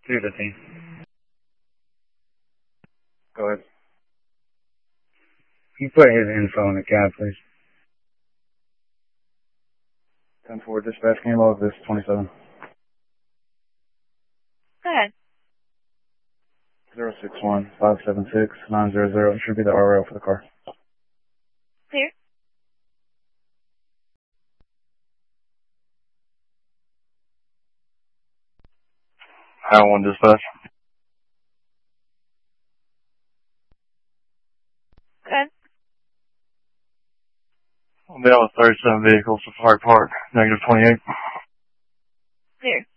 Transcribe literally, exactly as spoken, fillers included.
three fifteen. Go ahead. Can you put his info in the cab, please? ten four dispatch, can you log this twenty-seven? Go ahead. zero six one five seven six nine zero zero. It should be the R O for the car. Clear. How one dispatch? Go ahead. I'll be out with thirty-seven vehicles, Safari Park, negative twenty-eight. Clear.